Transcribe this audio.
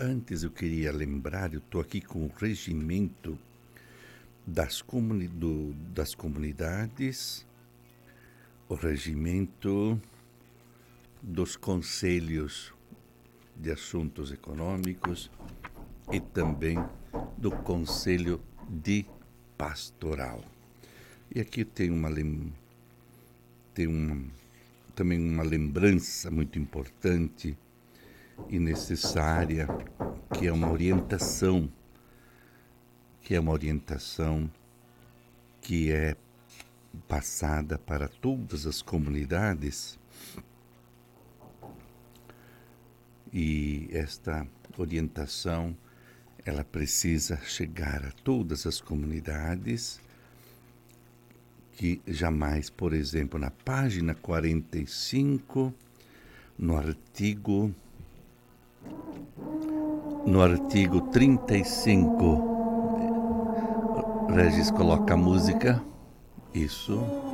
Antes eu queria lembrar, eu estou aqui com o regimento das comunidades, o regimento dos conselhos de assuntos econômicos e também do conselho de pastoral. E aqui tem também uma lembrança muito importante e necessária, que é uma orientação que é passada para todas as comunidades, e esta orientação ela precisa chegar a todas as comunidades, que jamais, por exemplo, na página 45, no artigo 35, Regis coloca a música, isso.